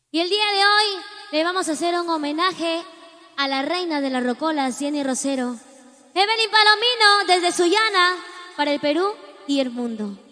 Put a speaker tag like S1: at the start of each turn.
S1: Y el día de hoy le vamos a hacer un homenaje a la reina de las rocolas, Jenny Rosero. Evelyn Palomino, desde Sullana, para el Perú y el mundo.